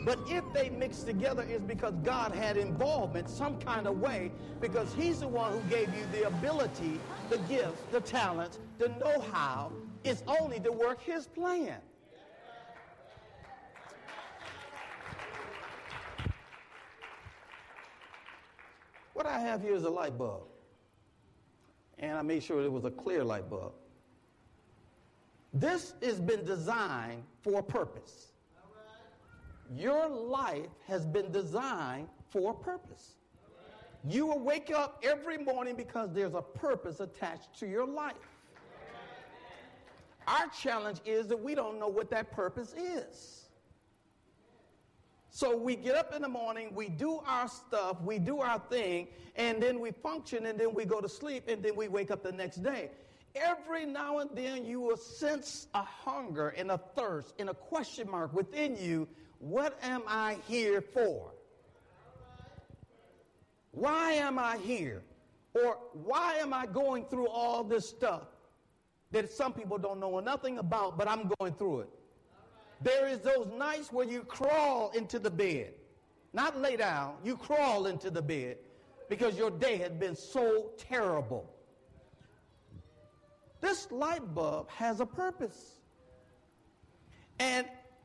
But if they mix together, it's because God had involvement some kind of way, because he's the one who gave you the ability, the gifts, the talents, the know-how. It's only to work his plan. What I have here is a light bulb. And I made sure it was a clear light bulb. This has been designed for a purpose. Your life has been designed for a purpose. You will wake up every morning because there's a purpose attached to your life. Our challenge is that we don't know what that purpose is. So we get up in the morning, we do our stuff, we do our thing, and then we function, and then we go to sleep, and then we wake up the next day. Every now and then you will sense a hunger and a thirst and a question mark within you. What am I here for? Why am I here? Or why am I going through all this stuff that some people don't know nothing about, but I'm going through it? There is those nights where you crawl into the bed. Not lay down, you crawl into the bed because your day had been so terrible. This light bulb has a purpose. And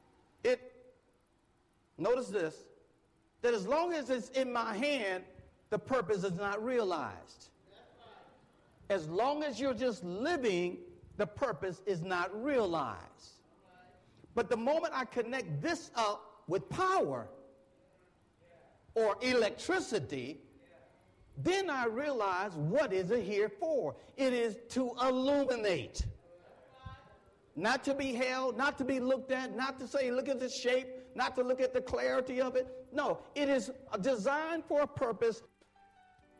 notice this, that as long as it's in my hand, the purpose is not realized. As long as you're just living, the purpose is not realized. But the moment I connect this up with power or electricity, then I realize, what is it here for? It is to illuminate. Not to be held, not to be looked at, not to say, look at the shape, not to look at the clarity of it. No, it is designed for a purpose